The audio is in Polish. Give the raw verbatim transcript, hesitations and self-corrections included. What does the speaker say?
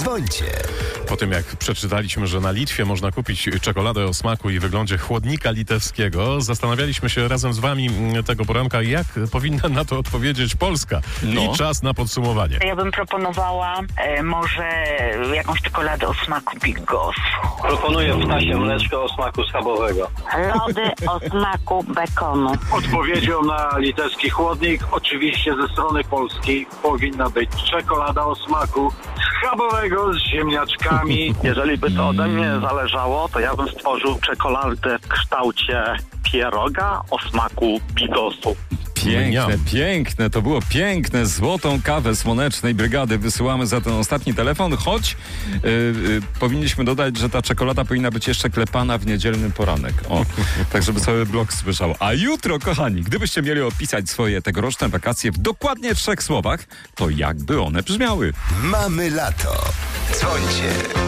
Dzwońcie. Po tym, jak przeczytaliśmy, że na Litwie można kupić czekoladę o smaku i wyglądzie chłodnika litewskiego, zastanawialiśmy się razem z wami tego poranka, jak powinna na to odpowiedzieć Polska. No. I czas na podsumowanie. Ja bym proponowała e, może jakąś czekoladę o smaku Bigos. Proponuję ptasie mleczko o smaku schabowego. Lody o smaku bekonu. Odpowiedzią na litewski chłodnik oczywiście ze strony polskiej powinna być czekolada o smaku schabowego z ziemniaczkami. Jeżeli by to ode mnie zależało, to ja bym stworzył czekoladę w kształcie pieroga o smaku bigosu. Piękne, piękne, to było piękne. Złotą kawę Słonecznej Brygady wysyłamy za ten ostatni telefon, choć yy, yy, powinniśmy dodać, że ta czekolada powinna być jeszcze klepana w niedzielny poranek. O, tak żeby cały blok słyszał. A jutro, kochani, gdybyście mieli opisać swoje tegoroczne wakacje w dokładnie trzech słowach, to jakby one brzmiały? Mamy lato. Dzwońcie.